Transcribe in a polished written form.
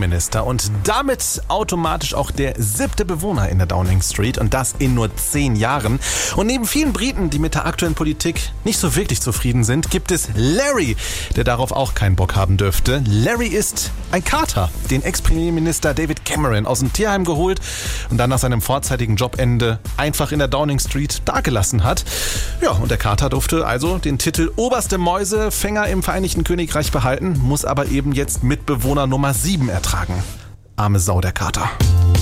Premierminister und damit automatisch auch der 7. Bewohner in der Downing Street und das in nur 10 Jahren. Und neben vielen Briten, die mit der aktuellen Politik nicht so wirklich zufrieden sind, gibt es Larry, der darauf auch keinen Bock haben dürfte. Larry ist ein Kater, den Ex-Premierminister David Cameron aus dem Tierheim geholt und dann nach seinem vorzeitigen Jobende einfach in der Downing Street dagelassen hat. Ja, und der Kater durfte also den Titel oberste Mäusefänger im Vereinigten Königreich behalten, muss aber eben jetzt Mitbewohner Nummer 7 ertragen. Arme Sau, der Kater.